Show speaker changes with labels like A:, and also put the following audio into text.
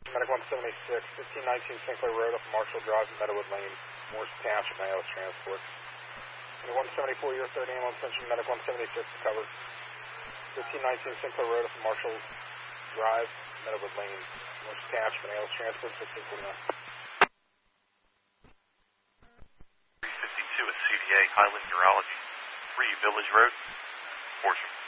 A: Medic 176, 1519 Sinclair Road up Marshall Drive and Meadowood Lane, Morris Township, ALS Transport. Medic 174, your third ambulance mentioned, Medic 176 covered. 1519 Sinclair Road up Marshall Drive, Meadowood Lane, Morris Township, ALS Transport, 1649.
B: 352 at CDA, Highland Neurology, 3 Village Road, Horsham.